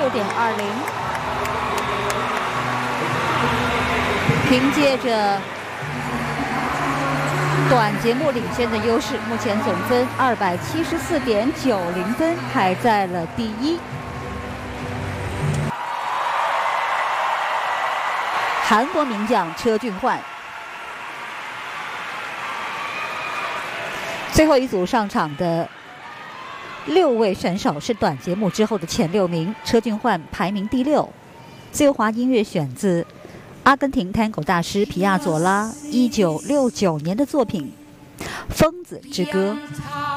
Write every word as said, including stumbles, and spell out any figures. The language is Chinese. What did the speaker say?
六点二零。凭借着短节目领先的优势，目前总分二百七十四点九零分，排在了第一。韩国名将车俊焕。 最后一组上场的六位选手是短节目之后的前六名，车俊焕排名第六。自由华音乐选自阿根廷 Tango 大师皮亚佐拉一九六九年的作品《疯子之歌》。